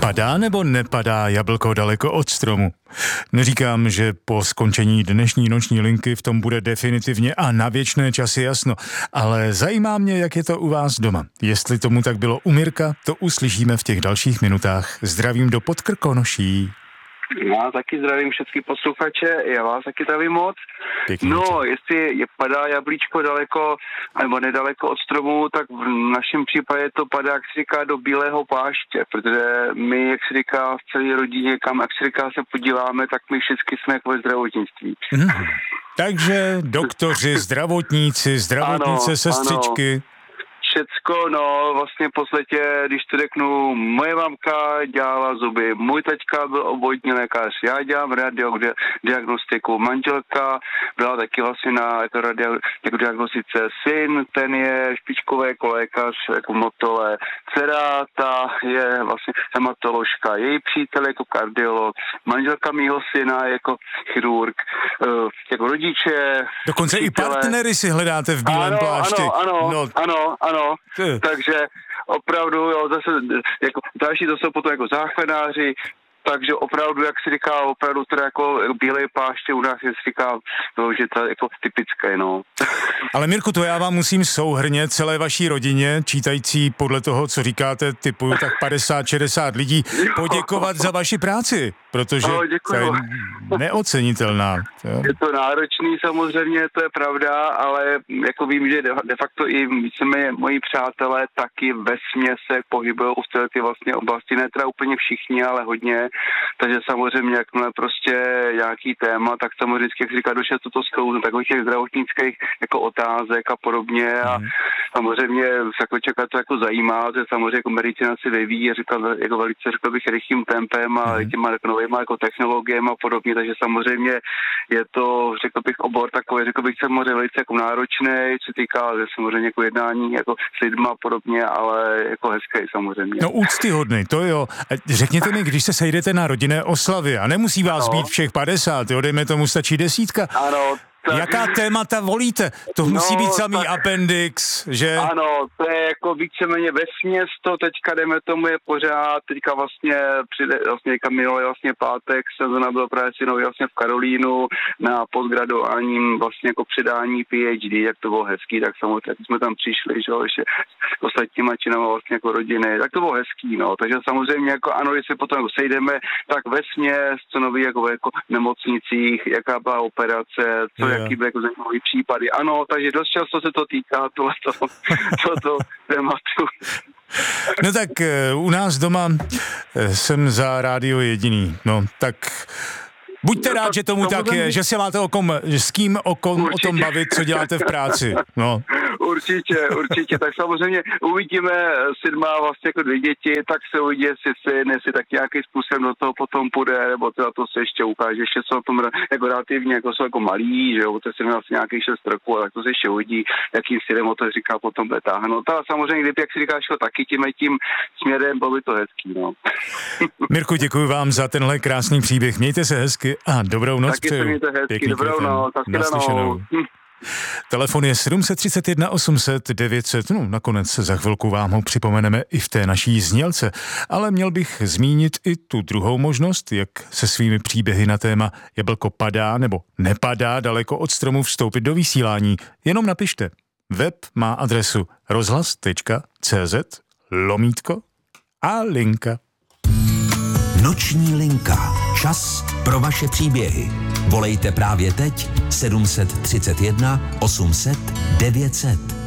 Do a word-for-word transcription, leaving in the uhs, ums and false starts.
Padá nebo nepadá jablko daleko od stromu? Neříkám, že po skončení dnešní noční linky v tom bude definitivně a na věčné časy jasno, ale zajímá mě, jak je to u vás doma. Jestli tomu tak bylo u Mirka, to uslyšíme v těch dalších minutách. Zdravím do Podkrkonoší. Já taky zdravím všechny posluchače, já vás taky zdravím moc. Pěkný no, čas. jestli je padá jablíčko daleko nebo nedaleko od stromu, tak v našem případě to padá, jak se říká, do bílého pláště, protože my, jak se říká, v celé rodině, kam, jak se říká, se podíváme, tak my všichni jsme jako ve zdravotnictví. Hmm. Takže doktoři, zdravotníci, zdravotnice, ano, sestřičky... Ano. Všecko, no, vlastně v podstatě, když to řeknu, moje mamka dělala zuby, můj taťka byl obvodní lékař, já dělám radiodiagnostiku, manželka byla taky vlastně na jako radio, jako diagnostice, syn, ten je špičkový jako lékař, jako motole, dcera, ta je vlastně hematoložka, její přítel jako kardiolog, manželka mýho syna jako chirurg, jako rodiče. Dokonce přítelé. I partnery si hledáte v bílém ano, plášti. Ano, ano, no. ano, ano. Ty. Takže opravdu, jo, zase jako další to jsou potom jako záchranáři, takže opravdu, jak se říká, opravdu teda jako bílé pláště u nás se říká, no, že to je jako typické, no. Ale Mirku, to já vám musím souhrně celé vaší rodině, čítající podle toho, co říkáte, typu tak padesát šedesát lidí, poděkovat za vaši práci, protože no, to je neocenitelná. Jo. Je to náročný samozřejmě, to je pravda, ale jako vím, že de facto i víceméně moji přátelé taky vesměs se pohybují v této vlastně oblasti, ne teda úplně všichni, ale hodně. Takže samozřejmě, jakmile prostě nějaký téma, tak samozřejmě vždycky, jak říká, došel toto sklouznu, takových těch zdravotnických jako otázek a podobně a mm. samozřejmě jako čekat to jako zajímá, že samozřejmě jako medicina si vyvíjí, říkal jako velice, řekl bych, rychlým tempem a mm. těma jako novýma jako technologiemi a podobně, takže samozřejmě je to, řekl bych, obor takový, řekl bych, samozřejmě velice jako náročný, co týká samozřejmě jako jednání jako s lidma a podobně, ale jako hezký samozřejmě. No úctyhodný, to jo. Řekněte mi, když se sejdete na rodinné oslavy a nemusí vás no. být všech padesát, jo, dejme tomu stačí desítka. Ano. Tak. Jaká témata volíte? To musí no, být samý tak, appendix, že? Ano, to je jako víceméně vesměs to, teďka jdeme tomu je pořád, teďka vlastně přijde, vlastně minulý vlastně pátek jsem nabyl právě synovi vlastně v Karolínu na postgraduálním vlastně jako předání PhD, jak to bylo hezký, tak samozřejmě jsme tam přišli, že jo, ještě s ostatníma činama vlastně jako rodiny, tak to bylo hezký, no, takže samozřejmě jako ano, když se potom jako sejdeme, tak vesměs, co nový jako, jako nemocnicích, jaká byla operace, co jaký byl jako zajímavý případy. Ano, takže dost často se to týká tohoto, tohoto tématu. No tak u nás doma jsem za rádio jediný. No tak buďte no, rád, že tomu tak je, že se máte o kom, s kým o, kom, o tom bavit, co děláte v práci. No. Určitě, určitě. Tak samozřejmě uvidíme, syn má vlastně jako dvě děti, tak se uvidí, jestli syn, jestli tak nějakým způsobem do toho potom půjde, nebo teda to se ještě ukáže, ještě jsou na tom jako relativně, jako jsou jako malí, že jo, to se vlastně nějakých šest roků, tak to se ještě uvidí, jakým syrem o to říká, potom bude táhnout. Ale samozřejmě, kdyby, jak si říkáš, taky tím tím směrem, bylo by to hezký, no. Mirku, děkuji vám za tenhle krásný příběh. Mějte se hezky a dobrou noc. Taky se mějte hezky, Pěkný dobrou noc, naslyšenou. Telefon je sedm tři jedna osm set devět set, no nakonec za chvilku vám ho připomeneme i v té naší znělce, ale měl bych zmínit i tu druhou možnost, jak se svými příběhy na téma jablko padá nebo nepadá daleko od stromu vstoupit do vysílání. Jenom napište. Web má adresu rozhlas tečka cé zet lomítko a linka. Noční linka. Čas pro vaše příběhy. Volejte právě teď sedm tři jedna osm set devět set.